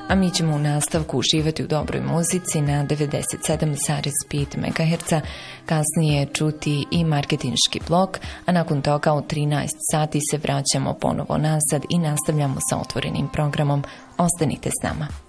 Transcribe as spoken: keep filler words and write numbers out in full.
A mi ćemo u nastavku uživati u dobroj muzici na devedeset sedam zarez pet megaherca, kasnije čuti i marketinški blok, a nakon toga u trinaest sati se vraćamo ponovo nazad i nastavljamo sa otvorenim programom. Ostanite s nama.